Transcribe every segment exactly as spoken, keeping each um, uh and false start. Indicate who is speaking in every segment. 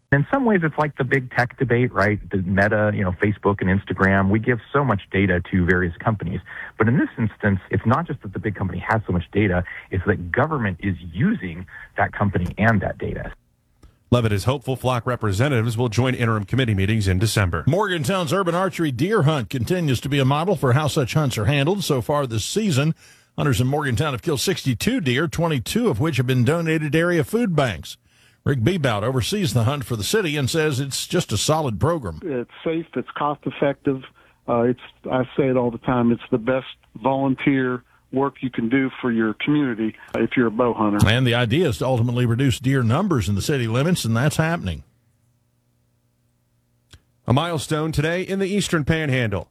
Speaker 1: In some ways, it's like the big tech debate, right? The Meta, you know, Facebook and Instagram, we give so much data to various companies. But in this instance, it's not just that the big company has so much data, it's that government is using that company and that data.
Speaker 2: Levitt is hopeful flock representatives will join interim committee meetings in December.
Speaker 3: Morgantown's urban archery deer hunt continues to be a model for how such hunts are handled. So far this season, hunters in Morgantown have killed sixty-two deer, twenty-two of which have been donated to area food banks. Rick Bebout oversees the hunt for the city and says it's just a solid program.
Speaker 4: It's safe, it's cost-effective. Uh, it's I say it all the time, it's the best volunteer work you can do for your community if you're a bow hunter.
Speaker 3: And the idea is to ultimately reduce deer numbers in the city limits, and that's happening.
Speaker 2: A milestone today in the Eastern Panhandle.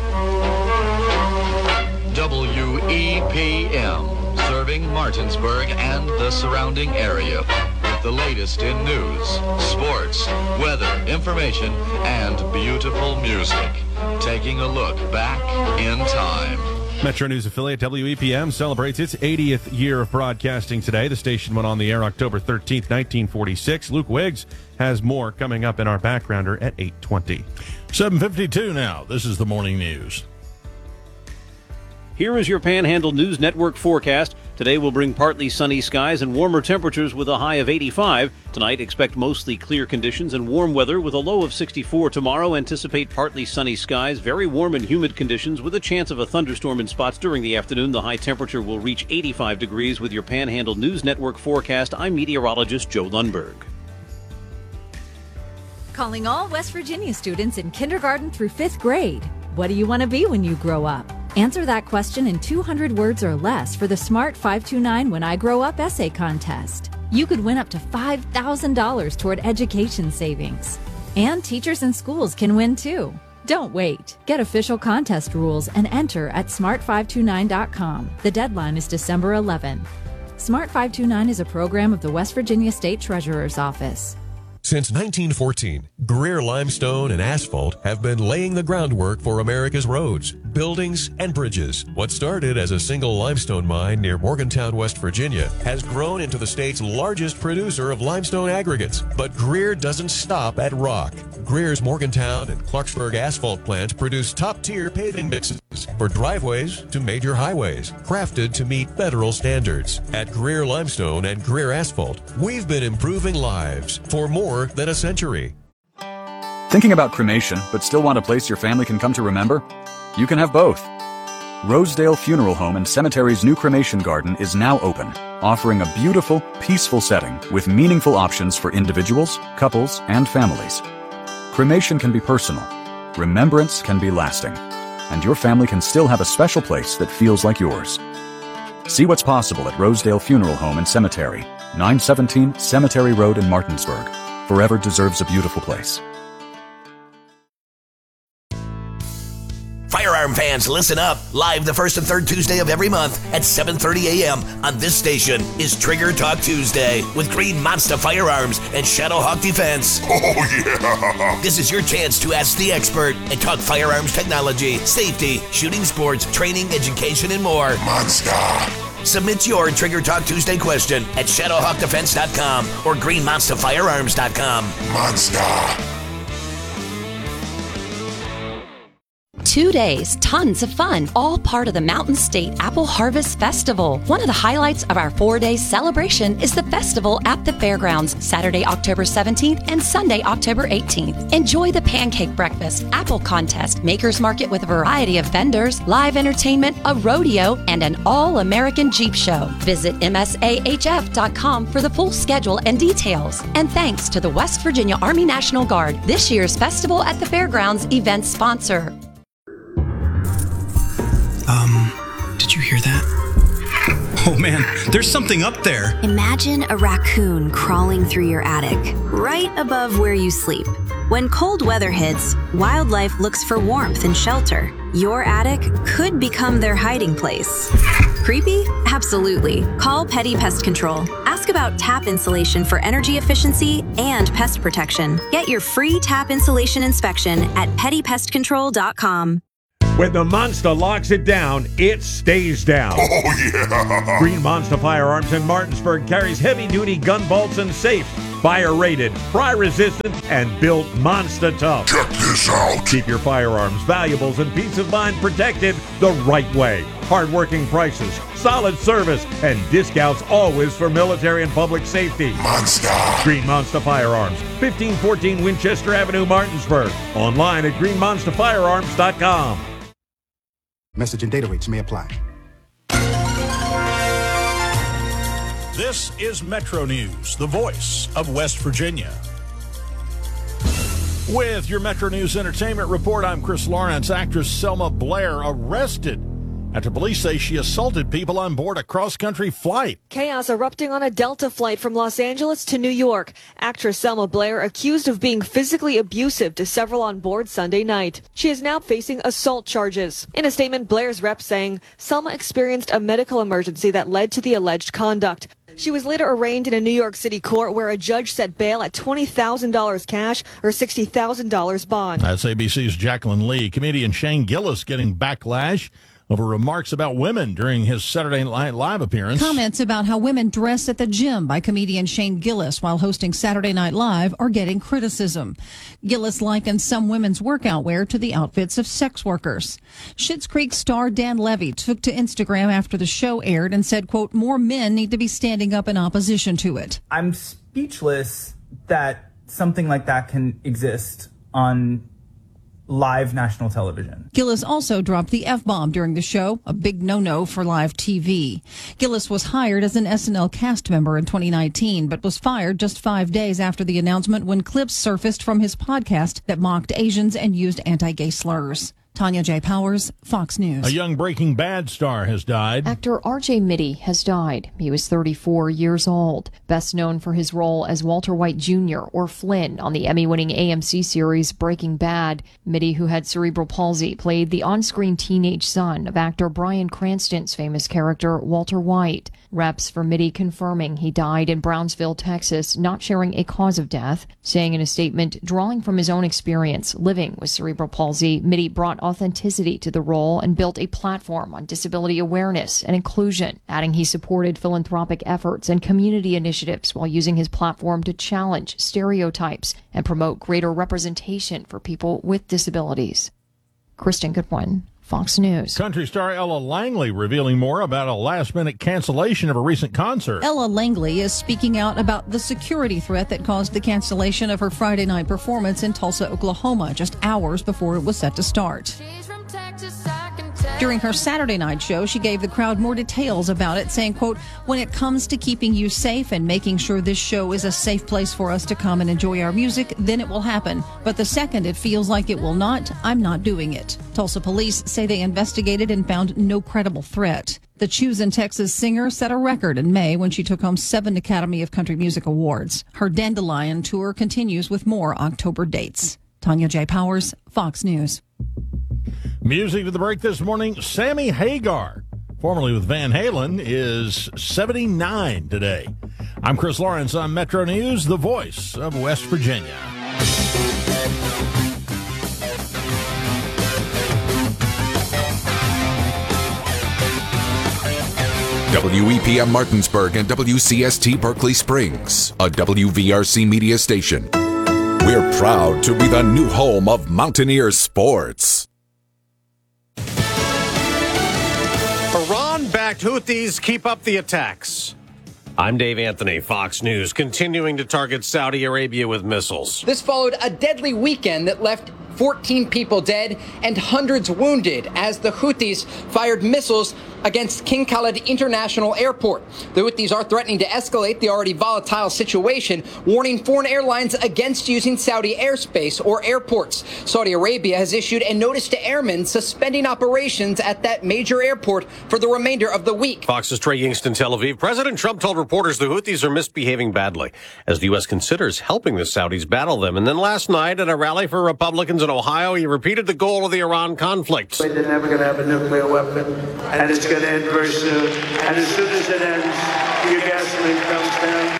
Speaker 5: W E P M, serving Martinsburg and the surrounding area with the latest in news, sports, weather, information, and beautiful music. Taking a look back in time.
Speaker 2: Metro News affiliate W E P M celebrates its eightieth year of broadcasting today. The station went on the air October thirteenth, nineteen forty-six. Luke Wiggs has more coming up in our backgrounder at eight twenty.
Speaker 3: seven fifty-two now. This is the morning news.
Speaker 6: Here is your Panhandle News Network forecast. Today will bring partly sunny skies and warmer temperatures with a high of eighty-five. Tonight, expect mostly clear conditions and warm weather with a low of sixty-four. Tomorrow, anticipate partly sunny skies, very warm and humid conditions with a chance of a thunderstorm in spots during the afternoon. The high temperature will reach eighty-five degrees. With your Panhandle News Network forecast, I'm meteorologist Joe Lundberg.
Speaker 7: Calling all West Virginia students in kindergarten through fifth grade. What do you want to be when you grow up? Answer that question in two hundred words or less for the Smart five two nine When I Grow Up essay contest. You could win up to five thousand dollars toward education savings. And teachers and schools can win too. Don't wait. Get official contest rules and enter at smart five two nine dot com. The deadline is December eleventh. Smart five two nine is a program of the West Virginia State Treasurer's Office.
Speaker 8: Since nineteen fourteen, Greer Limestone and Asphalt have been laying the groundwork for America's roads, buildings, and bridges. What started as a single limestone mine near Morgantown, West Virginia, has grown into the state's largest producer of limestone aggregates. But Greer doesn't stop at rock. Greer's Morgantown and Clarksburg asphalt plants produce top-tier paving mixes for driveways to major highways, crafted to meet federal standards. At Greer Limestone and Greer Asphalt, we've been improving lives for more than a century.
Speaker 9: Thinking about cremation, but still want a place your family can come to remember? You can have both. Rosedale Funeral Home and Cemetery's new cremation garden is now open, offering a beautiful, peaceful setting with meaningful options for individuals, couples, and families. Cremation can be personal, remembrance can be lasting, and your family can still have a special place that feels like yours. See what's possible at Rosedale Funeral Home and Cemetery, nine seventeen Cemetery Road in Martinsburg. Forever deserves a beautiful place.
Speaker 10: Firearm fans, listen up. Live the first and third Tuesday of every month at seven thirty a.m. on this station is Trigger Talk Tuesday with Green Monster Firearms and Shadowhawk Defense.
Speaker 11: Oh, yeah.
Speaker 10: This is your chance to ask the expert and talk firearms technology, safety, shooting sports, training, education, and more.
Speaker 11: Monster.
Speaker 10: Submit your Trigger Talk Tuesday question at shadowhawk defense dot com or green monster firearms dot com.
Speaker 11: Monster.
Speaker 12: Two days, tons of fun, all part of the Mountain State Apple Harvest Festival. One of the highlights of our four-day celebration is the festival at the fairgrounds, Saturday, October seventeenth and Sunday, October eighteenth. Enjoy the pancake breakfast, apple contest, maker's market with a variety of vendors, live entertainment, a rodeo, and an all-American Jeep show. Visit M S A H F dot com for the full schedule and details. And thanks to the West Virginia Army National Guard, this year's Festival at the Fairgrounds event sponsor.
Speaker 13: Um, did you hear that? Oh man, there's something up there.
Speaker 14: Imagine a raccoon crawling through your attic, right above where you sleep. When cold weather hits, wildlife looks for warmth and shelter. Your attic could become their hiding place. Creepy? Absolutely. Call Petty Pest Control. Ask about tap insulation for energy efficiency and pest protection. Get your free tap insulation inspection at petty pest control dot com.
Speaker 15: When the monster locks it down, it stays down.
Speaker 11: Oh, yeah.
Speaker 15: Green Monster Firearms in Martinsburg carries heavy-duty gun bolts and safe Fire-rated, fry-resistant, and built monster tough.
Speaker 11: Check this out.
Speaker 15: Keep your firearms, valuables, and peace of mind protected the right way. Hard-working prices, solid service, and discounts always for military and public safety.
Speaker 11: Monster.
Speaker 15: Green Monster Firearms, fifteen fourteen Winchester Avenue, Martinsburg. Online at green monster firearms dot com.
Speaker 16: Message and data rates may apply.
Speaker 3: This is Metro News, the voice of West Virginia. With your Metro News Entertainment Report, I'm Chris Lawrence. Actress Selma Blair arrested after police say she assaulted people on board a cross-country flight.
Speaker 17: Chaos erupting on a Delta flight from Los Angeles to New York. Actress Selma Blair accused of being physically abusive to several on board Sunday night. She is now facing assault charges. In a statement, Blair's rep saying Selma experienced a medical emergency that led to the alleged conduct. She was later arraigned in a New York City court where a judge set bail at twenty thousand dollars cash or sixty thousand dollars bond.
Speaker 3: That's A B C's Jacqueline Lee. Comedian Shane Gillis getting backlash over remarks about women during his Saturday Night Live appearance.
Speaker 18: Comments about how women dress at the gym by comedian Shane Gillis while hosting Saturday Night Live are getting criticism. Gillis likened some women's workout wear to the outfits of sex workers. Schitt's Creek star Dan Levy took to Instagram after the show aired and said, quote, more men need to be standing up in opposition to it.
Speaker 19: I'm speechless that something like that can exist on live national television.
Speaker 18: Gillis also dropped the F-bomb during the show, a big no-no for live T V. Gillis was hired as an S N L cast member in twenty nineteen, but was fired just five days after the announcement when clips surfaced from his podcast that mocked Asians and used anti-gay slurs. Tanya J. Powers, Fox News.
Speaker 3: A young Breaking Bad star has died.
Speaker 20: Actor R J Mitty has died. He was thirty-four years old, best known for his role as Walter White Junior or Flynn on the Emmy-winning A M C series Breaking Bad. Mitty, who had cerebral palsy, played the on-screen teenage son of actor Bryan Cranston's famous character Walter White. Reps for Mitty confirming he died in Brownsville, Texas, not sharing a cause of death, saying in a statement, drawing from his own experience living with cerebral palsy, Mitty brought authenticity to the role and built a platform on disability awareness and inclusion, adding he supported philanthropic efforts and community initiatives while using his platform to challenge stereotypes and promote greater representation for people with disabilities. Kristen Goodwin, Fox News.
Speaker 3: Country star Ella Langley revealing more about a last-minute cancellation of a recent concert.
Speaker 18: Ella Langley is speaking out about the security threat that caused the cancellation of her Friday night performance in Tulsa, Oklahoma, just hours before it was set to start. During her Saturday night show, she gave the crowd more details about it, saying, quote, when it comes to keeping you safe and making sure this show is a safe place for us to come and enjoy our music, then it will happen. But the second it feels like it will not, I'm not doing it. Tulsa police say they investigated and found no credible threat. The Choosing Texas singer set a record in May when she took home seven Academy of Country Music Awards. Her Dandelion tour continues with more October dates. Tanya J. Powers, Fox News.
Speaker 3: Music to the break this morning. Sammy Hagar, formerly with Van Halen, is seventy-nine today. I'm Chris Lawrence on Metro News, the voice of West Virginia.
Speaker 11: W E P M Martinsburg and W C S T Berkeley Springs, a W V R C media station. We're proud to be the new home of Mountaineer sports.
Speaker 21: Iran-backed Houthis keep up the attacks. I'm Dave Anthony, Fox News, continuing to target Saudi Arabia with missiles.
Speaker 22: This followed a deadly weekend that left fourteen people dead and hundreds wounded as the Houthis fired missiles against King Khalid International Airport. The Houthis are threatening to escalate the already volatile situation, warning foreign airlines against using Saudi airspace or airports. Saudi Arabia has issued a notice to airmen suspending operations at that major airport for the remainder of the week.
Speaker 21: Fox's Trey Yingst, Tel Aviv. President Trump told reporters the Houthis are misbehaving badly as the U S considers helping the Saudis battle them. And then last night at a rally for Republicans in Ohio, he repeated the goal of the Iran conflict.
Speaker 23: They're never going to have a nuclear weapon, and it's going to end very soon. And as soon as it ends, your gasoline comes down.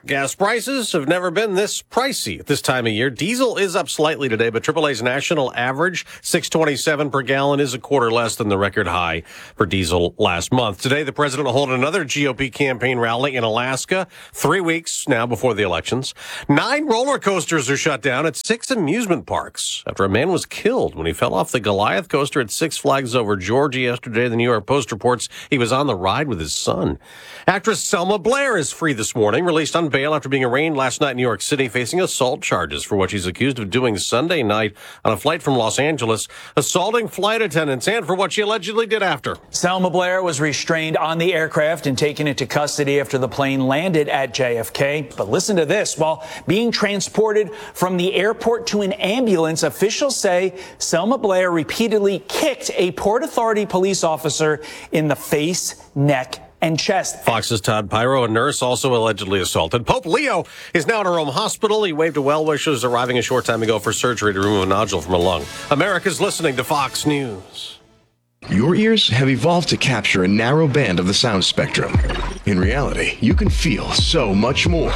Speaker 21: Gas prices have never been this pricey at this time of year. Diesel is up slightly today, but triple A's national average, six twenty-seven per gallon, is a quarter less than the record high for diesel last month. Today, the president will hold another G O P campaign rally in Alaska, three weeks now before the elections. Nine roller coasters are shut down at six amusement parks after a man was killed when he fell off the Goliath coaster at Six Flags Over Georgia yesterday. The New York Post reports he was on the ride with his son. Actress Selma Blair is free this morning, released on bail after being arraigned last night in New York City, facing assault charges for what she's accused of doing Sunday night on a flight from Los Angeles, assaulting flight attendants, and for what she allegedly did after.
Speaker 1: Selma Blair was restrained on the aircraft and taken into custody after the plane landed at J F K. But listen to this. While being transported from the airport to an ambulance, officials say Selma Blair repeatedly kicked a Port Authority police officer in the face, neck, and chest.
Speaker 21: Fox's Todd Pyro, a nurse, also allegedly assaulted. Pope Leo is now in a Rome hospital. He waved to well-wishers arriving a short time ago for surgery to remove a nodule from a lung. America's listening to Fox News.
Speaker 4: Your ears have evolved to capture a narrow band of the sound spectrum. In reality, you can feel so much more.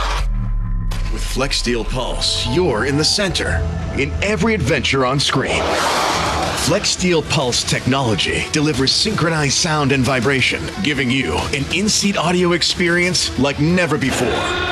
Speaker 4: With FlexSteel Pulse, you're in the center, in every adventure on screen. FlexSteel Pulse technology delivers synchronized sound and vibration, giving you an in-seat audio experience like never before.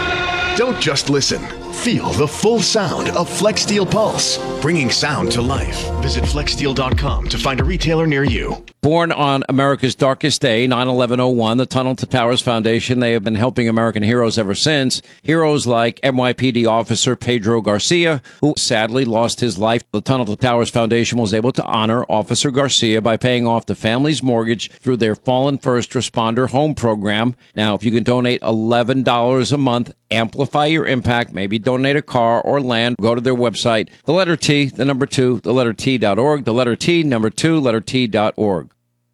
Speaker 4: Don't just listen. Feel the full sound of FlexSteel Pulse, bringing sound to life. Visit flex steel dot com to find a retailer near you.
Speaker 5: Born on America's darkest day, nine eleven oh one, the Tunnel to Towers Foundation, they have been helping American heroes ever since. Heroes like N Y P D officer Pedro Garcia, who sadly lost his life. The Tunnel to Towers Foundation was able to honor Officer Garcia by paying off the family's mortgage through their Fallen First Responder Home Program. Now, if you can donate eleven dollars a month, amplify your impact, maybe donate a car or land, go to their website, the letter T, the number two, the letter T dot org, the letter T, number two, letter T dot org.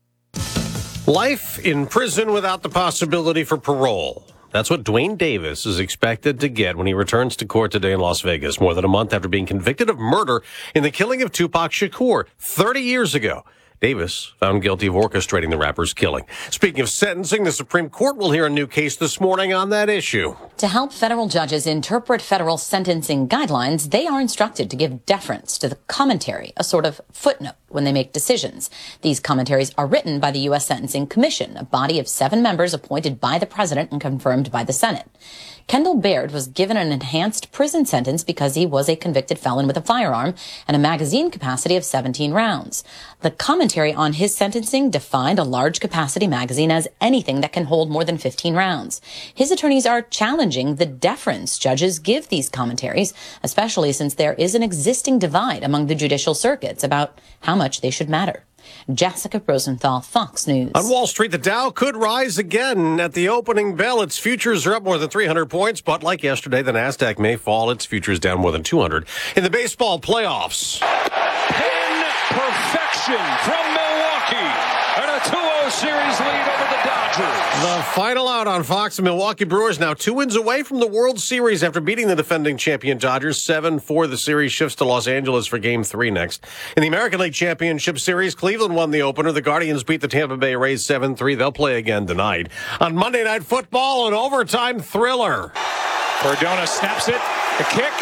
Speaker 21: Life in prison without the possibility for parole. That's what Dwayne Davis is expected to get when he returns to court today in Las Vegas, more than a month after being convicted of murder in the killing of Tupac Shakur thirty years ago. Davis found guilty of orchestrating the rapper's killing. Speaking of sentencing, the Supreme Court will hear a new case this morning on that issue.
Speaker 12: To help federal judges interpret federal sentencing guidelines, they are instructed to give deference to the commentary, a sort of footnote, when they make decisions. These commentaries are written by the U S Sentencing Commission, a body of seven members appointed by the president and confirmed by the Senate. Kendall Baird was given an enhanced prison sentence because he was a convicted felon with a firearm and a magazine capacity of seventeen rounds. The commentary on his sentencing defined a large capacity magazine as anything that can hold more than fifteen rounds. His attorneys are challenging the deference judges give these commentaries, especially since there is an existing divide among the judicial circuits about how much they should matter. Jessica Rosenthal, Fox News.
Speaker 21: On Wall Street, the Dow could rise again at the opening bell. Its futures are up more than three hundred points, but like yesterday, the Nasdaq may fall. Its futures down more than two hundred. In the baseball playoffs,
Speaker 24: pin perfection from Milwaukee and a two oh series lead over the Dodgers.
Speaker 21: The final out on Fox. The Milwaukee Brewers now two wins away from the World Series after beating the defending champion Dodgers. seven four. The series shifts to Los Angeles for Game three next. In the American League Championship Series, Cleveland won the opener. The Guardians beat the Tampa Bay Rays seven three. They'll play again tonight. On Monday Night Football, an overtime thriller.
Speaker 24: Cardona snaps it. The kick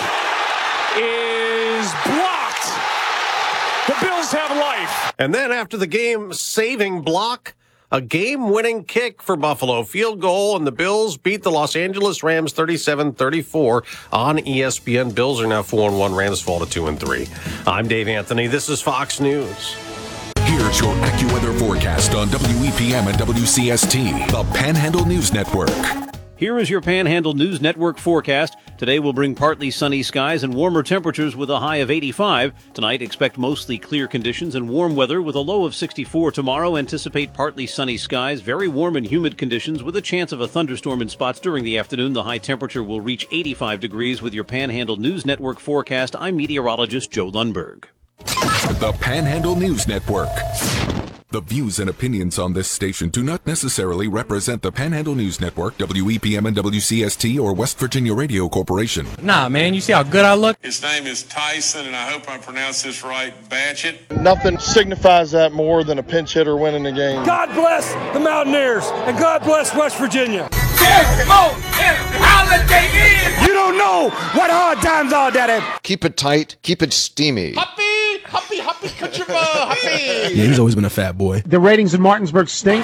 Speaker 24: is blocked. The Bills have life.
Speaker 21: And then after the game-saving block, a game-winning kick for Buffalo. Field goal, and the Bills beat the Los Angeles Rams thirty-seven thirty-four on E S P N. Bills are now four and one. Rams fall to two and three. I'm Dave Anthony. This is Fox News.
Speaker 11: Here's your AccuWeather forecast on W E P M and W C S T, the Panhandle News Network.
Speaker 6: Here is your Panhandle News Network forecast. Today will bring partly sunny skies and warmer temperatures with a high of eighty-five. Tonight, expect mostly clear conditions and warm weather with a low of sixty-four. Tomorrow, anticipate partly sunny skies, very warm and humid conditions with a chance of a thunderstorm in spots during the afternoon. The high temperature will reach eighty-five degrees. With your Panhandle News Network forecast, I'm meteorologist Joe Lundberg.
Speaker 11: The Panhandle News Network. The views and opinions on this station do not necessarily represent the Panhandle News Network, W E P M and W C S T, or West Virginia Radio Corporation.
Speaker 25: Nah, man, you see how good I look?
Speaker 26: His name is Tyson, and I hope I pronounced this right, Batchett.
Speaker 27: Nothing signifies that more than a pinch hitter winning the game.
Speaker 24: God bless the Mountaineers, and God bless West Virginia.
Speaker 2: You don't know what hard times are, Daddy.
Speaker 7: Keep it tight. Keep it steamy.
Speaker 2: Happy, happy, happy, happy. Yeah, he's always been a fat boy.
Speaker 8: The ratings in Martinsburg stink.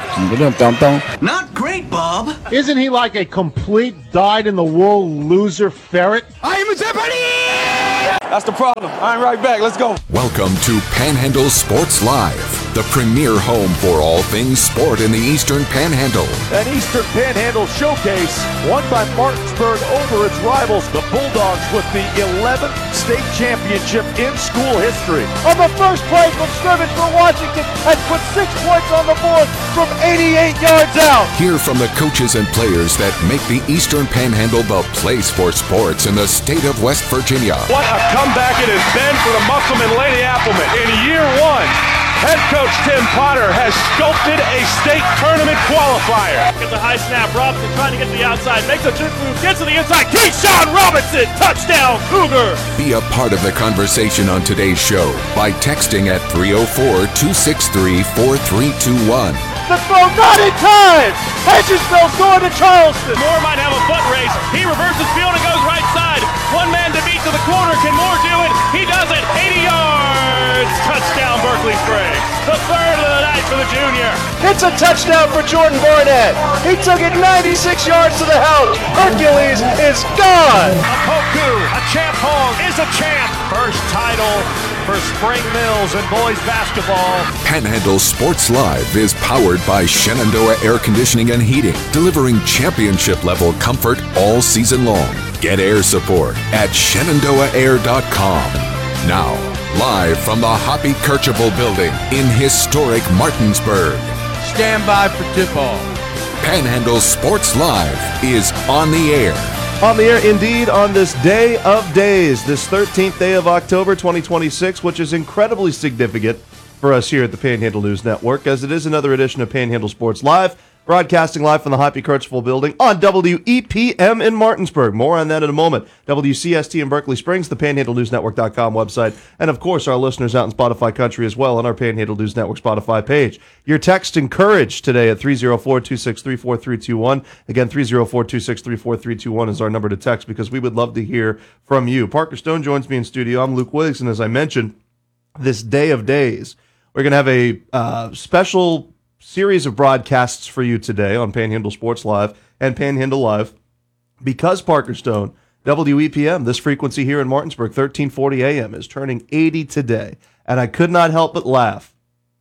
Speaker 2: Not great, Bob.
Speaker 8: Isn't he like a complete dyed-in-the-wool loser ferret?
Speaker 2: I am a Jeopardy! That's the problem. I'm right back. Let's go.
Speaker 11: Welcome to Panhandle Sports Live, the premier home for all things sport in the Eastern Panhandle.
Speaker 9: An Eastern Panhandle showcase won by Martinsburg over its rivals, the Bulldogs, with the eleventh state championship in school history.
Speaker 8: On the first play from scrimmage for Washington, has put six points on the board from eighty-eight yards out.
Speaker 11: Hear from the coaches and players that make the Eastern Panhandle the place for sports in the state of West Virginia.
Speaker 9: What a comeback it has been for the Musselman Lady Applemen. In year one, head coach Tim Potter has sculpted a state tournament qualifier.
Speaker 10: Gets a high snap. Robinson trying to get to the outside. Makes a juke move. Gets to the inside. Keyshawn Robinson. Touchdown, Cougar.
Speaker 11: Be a part of the conversation on today's show by texting at three oh four, two six three, four three two one.
Speaker 8: The throw not in time. Hedgesville's going to Charleston.
Speaker 10: Moore might have a foot race. He reverses field and goes right side. One man to beat to the corner. Can Moore do it? He does it. eighty yards. Touchdown, Berkeley Springs. The third of the night for the junior.
Speaker 8: It's a touchdown for Jordan Barnett. He took it ninety-six yards to the house. Hercules is gone.
Speaker 10: A Poku, a champ hog, is a champ. First title for Spring Mills and boys basketball.
Speaker 11: Panhandle Sports Live is powered by Shenandoah Air Conditioning and Heating, delivering championship-level comfort all season long. Get air support at shenandoah air dot com. Now, live from the Hoppy Kercheval Building in historic Martinsburg.
Speaker 13: Stand by for tip-off.
Speaker 11: Panhandle Sports Live is on the air.
Speaker 27: On the air, indeed, on this day of days, this thirteenth day of October, twenty twenty-six, which is incredibly significant for us here at the Panhandle News Network, as it is another edition of Panhandle Sports Live, broadcasting live from the Hoppy Kercheval Building on W E P M in Martinsburg. More on that in a moment. W C S T in Berkeley Springs, the panhandle news network dot com website, and of course our listeners out in Spotify country as well on our Panhandle News Network Spotify page. Your text encouraged today at three oh four, two six three, four three two one. Again, three oh four, two six three, four three two one is our number to text because we would love to hear from you. Parker Stone joins me in studio. I'm Luke Williams, and as I mentioned, this day of days, we're going to have a uh, special series of broadcasts for you today on Panhandle Sports Live and Panhandle Live because Parker Stone, W E P M, this frequency here in Martinsburg, thirteen forty A M, is turning eighty today. And I could not help but laugh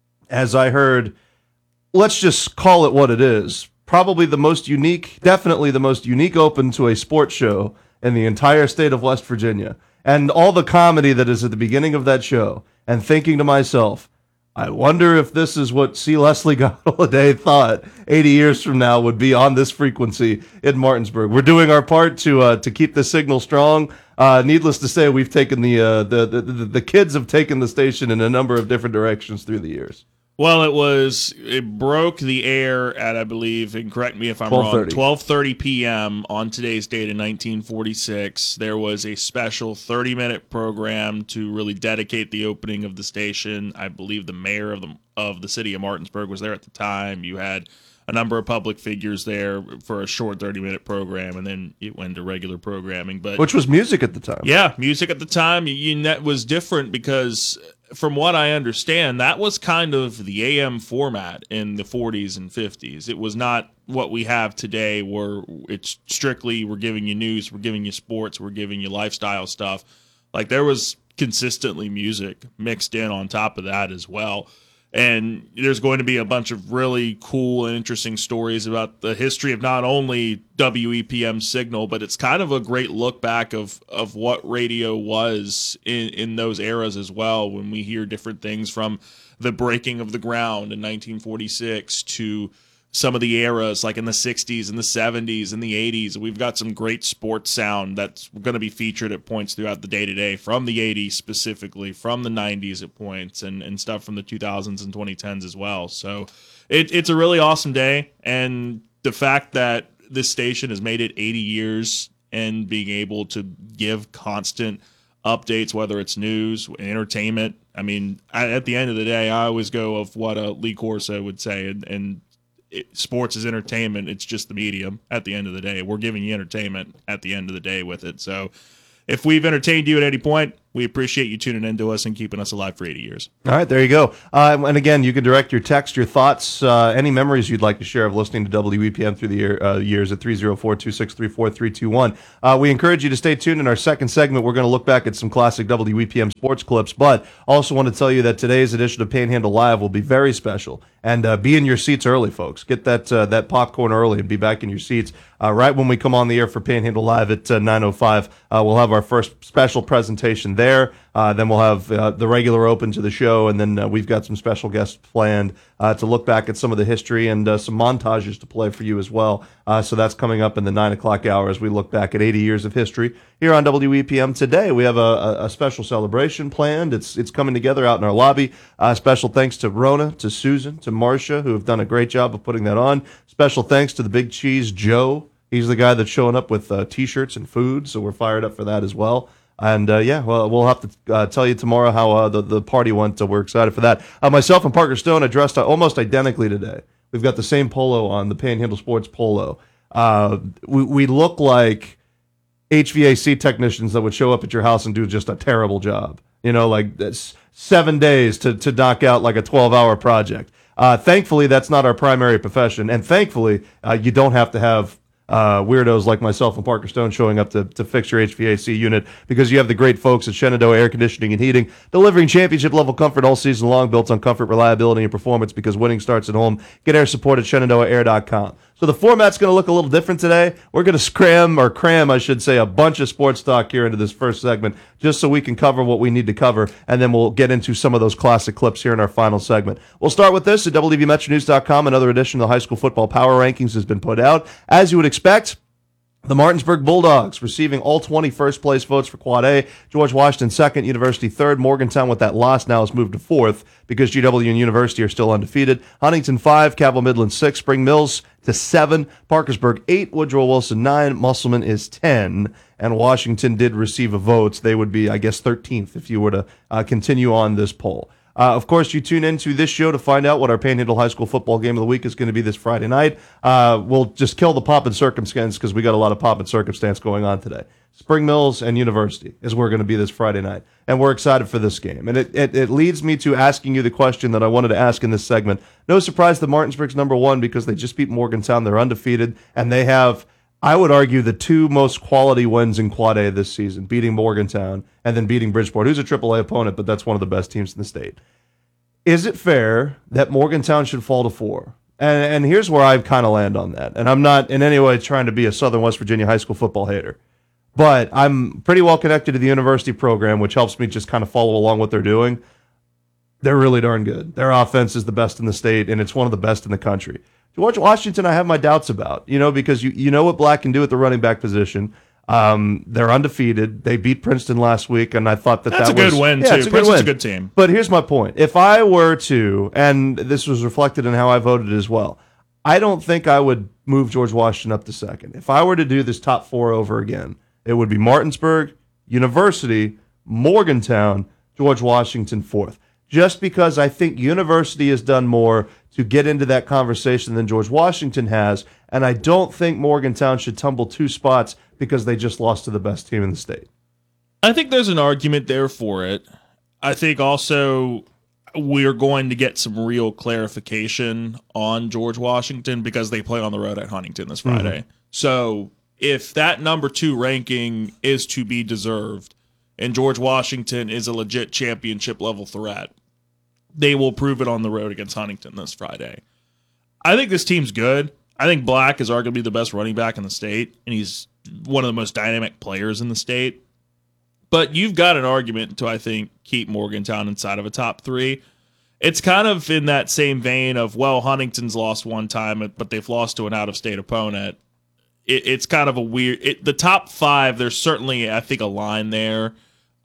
Speaker 27: as I heard, let's just call it what it is, probably the most unique, definitely the most unique open to a sports show in the entire state of West Virginia. And all the comedy that is at the beginning of that show, and thinking to myself, I wonder if this is what C. Leslie Gallaudet thought eighty years from now would be on this frequency in Martinsburg. We're doing our part to uh, to keep the signal strong. Uh, needless to say, we've taken the, uh, the, the the the kids have taken the station in a number of different directions through the years.
Speaker 28: Well, it was it broke the air at, I believe, and correct me if I'm wrong, twelve thirty p.m. on today's date in nineteen forty-six. There was a special thirty-minute program to really dedicate the opening of the station. I believe the mayor of the of the city of Martinsburg was there at the time. You had a number of public figures there for a short thirty-minute program, and then it went to regular programming. But
Speaker 27: which was music at the time.
Speaker 28: Yeah, music at the time. You, you, that was different because, from what I understand, that was kind of the A M format in the forties and fifties. It was not what we have today where it's strictly we're giving you news, we're giving you sports, we're giving you lifestyle stuff. Like, there was consistently music mixed in on top of that as well. And there's going to be a bunch of really cool and interesting stories about the history of not only W E P M Signal, but it's kind of a great look back of, of what radio was in, in those eras as well, when we hear different things from the breaking of the ground in nineteen forty-six to some of the eras like in the sixties and the seventies and the eighties. We've got some great sports sound that's going to be featured at points throughout the day today, from the eighties specifically, from the nineties at points, and, and stuff from the two thousands and twenty tens as well. So it, it's a really awesome day. And the fact that this station has made it eighty years and being able to give constant updates, whether it's news, entertainment. I mean, I, at the end of the day, I always go of what a Lee Corso would say, and, and it, sports is entertainment. It's just the medium at the end of the day. We're giving you entertainment at the end of the day with it. So if we've entertained you at any point, we appreciate you tuning in to us and keeping us alive for eighty years.
Speaker 27: All right, there you go. Uh, and again, you can direct your text, your thoughts, uh, any memories you'd like to share of listening to W E P M through the year, uh, years at three oh four, two six three, four three two one. Uh, we encourage you to stay tuned. In our second segment, we're going to look back at some classic W E P M sports clips, but also want to tell you that today's edition of Panhandle Live will be very special. And uh, be in your seats early, folks. Get that uh, that popcorn early and be back in your seats. Uh, right when we come on the air for Panhandle Live at uh, nine oh five, uh, we'll have our first special presentation there. Uh, then we'll have uh, the regular open to the show, and then uh, we've got some special guests planned uh, to look back at some of the history and uh, some montages to play for you as well. Uh, so that's coming up in the nine o'clock hour as we look back at eighty years of history here on W E P M. Today we have a, a, a special celebration planned. It's it's coming together out in our lobby. Uh, special thanks to Rona, to Susan, to Marcia, who have done a great job of putting that on. Special thanks to the Big Cheese Joe. He's the guy that's showing up with uh, T-shirts and food, so we're fired up for that as well. And, uh, yeah, well, we'll have to uh, tell you tomorrow how uh, the, the party went, so we're excited for that. Uh, myself and Parker Stone are dressed uh, almost identically today. We've got the same polo on, the Panhandle Sports polo. Uh, we, we look like H V A C technicians that would show up at your house and do just a terrible job. You know, like that's seven days to, to knock out like a twelve-hour project. Uh, thankfully, that's not our primary profession, and thankfully, uh, you don't have to have Uh, weirdos like myself and Parker Stone showing up to, to fix your H V A C unit, because you have the great folks at Shenandoah Air Conditioning and Heating, delivering championship-level comfort all season long, built on comfort, reliability, and performance, because winning starts at home. Get air support at Shenandoah Air dot com. So the format's going to look a little different today. We're going to scram, or cram, I should say, a bunch of sports talk here into this first segment, just so we can cover what we need to cover, and then we'll get into some of those classic clips here in our final segment. We'll start with this at W V Metro News dot com. Another edition of the High School Football Power Rankings has been put out. As you would expect, the Martinsburg Bulldogs receiving all twenty first-place votes for Quad A. George Washington second, University third. Morgantown, with that loss, now has moved to fourth because G W and University are still undefeated. Huntington five, Cabell Midland six, Spring Mills to seven, Parkersburg eight, Woodrow Wilson nine, Musselman is ten, and Washington did receive a vote. They would be, I guess, thirteenth if you were to uh, continue on this poll. Uh, of course, you tune into this show to find out what our Panhandle High School football game of the week is going to be this Friday night. Uh, we'll just kill the pomp and circumstance because we got a lot of pomp and circumstance going on today. Spring Mills and University is where we're going to be this Friday night, and we're excited for this game. And it, it, it leads me to asking you the question that I wanted to ask in this segment. No surprise that Martinsburg's number one because they just beat Morgantown. They're undefeated, and they have, I would argue, the two most quality wins in Quad A this season, beating Morgantown and then beating Bridgeport, who's a triple A opponent, but that's one of the best teams in the state. Is it fair that Morgantown should fall to four? And, and here's where I kind of land on that. And I'm not in any way trying to be a Southern West Virginia high school football hater, but I'm pretty well connected to the university program, which helps me just kind of follow along what they're doing. They're really darn good. Their offense is the best in the state, and it's one of the best in the country. George Washington, I have my doubts about, you know, because you, you know what Black can do at the running back position. Um, they're undefeated. They beat Princeton last week, and I thought that
Speaker 28: that's
Speaker 27: that
Speaker 28: a
Speaker 27: was
Speaker 28: good win,
Speaker 27: yeah,
Speaker 28: too.
Speaker 27: It's a
Speaker 28: Princeton's
Speaker 27: good win.
Speaker 28: a good team.
Speaker 27: But here's my point. If I were to, and this was reflected in how I voted as well, I don't think I would move George Washington up to second. If I were to do this top four over again, it would be Martinsburg, University, Morgantown, George Washington fourth. Just because I think University has done more to get into that conversation than George Washington has, and I don't think Morgantown should tumble two spots because they just lost to the best team in the state.
Speaker 28: I think there's an argument there for it. I think also we're going to get some real clarification on George Washington because they play on the road at Huntington this Friday. Mm-hmm. So if that number two ranking is to be deserved and George Washington is a legit championship level threat, they will prove it on the road against Huntington this Friday. I think this team's good. I think Black is arguably the best running back in the state, and he's one of the most dynamic players in the state. But you've got an argument to, I think, keep Morgantown inside of a top three. It's kind of in that same vein of, well, Huntington's lost one time, but they've lost to an out-of-state opponent. It, it's kind of a weird... It, the top five, there's certainly, I think, a line there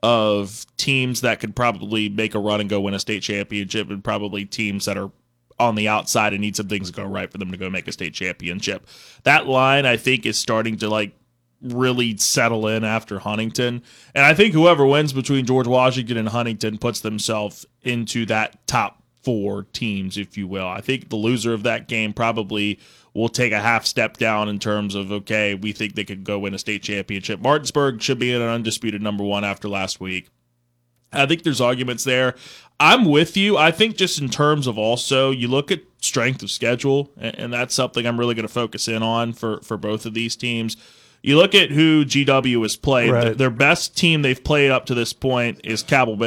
Speaker 28: of teams that could probably make a run and go win a state championship, and probably teams that are on the outside and need some things to go right for them to go make a state championship. That line, I think, is starting to like really settle in after Huntington. And I think whoever wins between George Washington and Huntington puts themselves into that top four teams, if you will. I think the loser of that game probably will take a half step down in terms of, okay, we think they could go win a state championship. Martinsburg should be an undisputed number one after last week. I think there's arguments there. I'm with you. I think just in terms of also, you look at strength of schedule, and that's something I'm really going to focus in on for, for both of these teams. You look at who G W has played.
Speaker 27: Right.
Speaker 28: Their best team they've played up to this point is Cabell